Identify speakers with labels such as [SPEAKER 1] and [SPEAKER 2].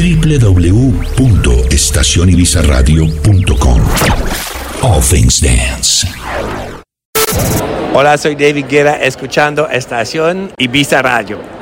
[SPEAKER 1] www.estacionibizarradio.com. All Things Dance.
[SPEAKER 2] Hola, soy David Guerra, escuchando Estación Ibiza Radio.